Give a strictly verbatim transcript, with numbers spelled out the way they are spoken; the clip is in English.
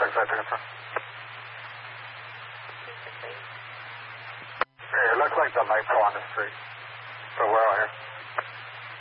six, I think it's a... Hey, it looks like the lights go on the street. So we're out here.